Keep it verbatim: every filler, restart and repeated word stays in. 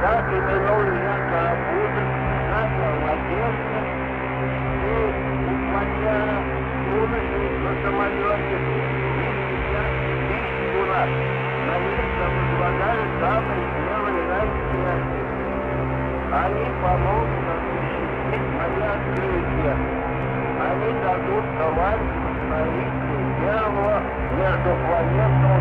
Так и минул я Каабуза, начал одеться, и, уходя юношей на самолете, и сейчас тысячу раз на место возлагали самые смелые райские артисты. Они помогут осуществить мои открытия. Они дадут команду строительству первого междупланетного